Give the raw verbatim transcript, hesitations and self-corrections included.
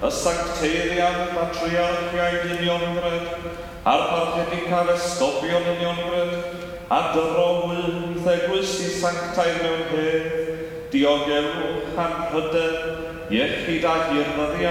y sancteiriad patriarchiaid uniongred, a'r parthedicaf esgobion uniongred, a dyrowyd eglwysi sanctaidd mewn hedd, diogelwch am hyder, iechyd a hirnyddiaeth